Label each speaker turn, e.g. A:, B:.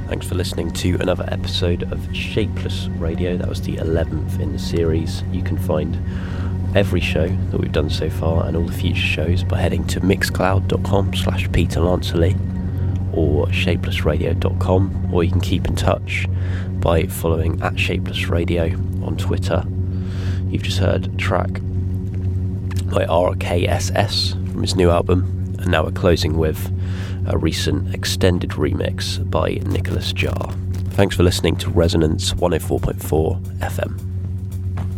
A: Thanks for listening to another episode of Shapeless Radio. That was the 11th in the series. You can find every show that we've done so far and all the future shows by heading to mixcloud.com/Peter Lanceley or shapelessradio.com, or you can keep in touch by following at Shapeless Radio on Twitter. You've just heard a track by RKSS from his new album, and now we're closing with a recent extended remix by Nicholas Jar. Thanks for listening to Resonance 104.4 FM.